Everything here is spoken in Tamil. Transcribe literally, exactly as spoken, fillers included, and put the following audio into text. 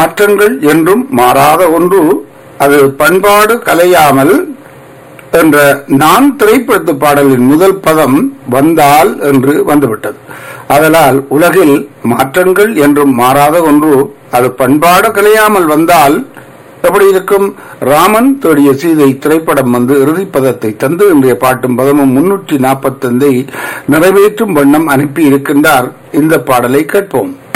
மாற்றங்கள் என்றும் மாறாத ஒன்று, அது பண்பாடு கலையாமல் என்ற நான் திரைப்படத்து பாடலின் முதல் பதம் வந்தால் என்று வந்துவிட்டது. அதனால் உலகில் மாற்றங்கள் என்றும் மாறாத ஒன்று, அது பண்பாடு கலையாமல் வந்தால் எப்படி இருக்கும்? ராமன் தேடிய சீதை திரைப்படம் வந்து இறுதிப்பதத்தை தந்து இன்றைய பாட்டும் பதமும் முன்னூற்றி நாற்பத்தி ஐந்தை நிறைவேற்றும் வண்ணம் அனுப்பி இருக்கின்றார். இந்த பாடலை கேட்போம்.